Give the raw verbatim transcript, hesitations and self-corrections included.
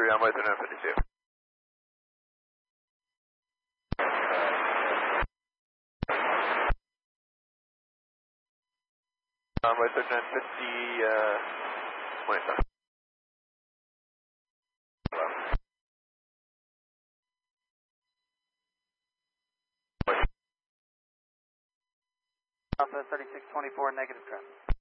three, runway thirty-nine fifty-two. Runway thirty-nine fifty, uh, twenty-seven. Alpha thirty-six twenty-four, negative traffic.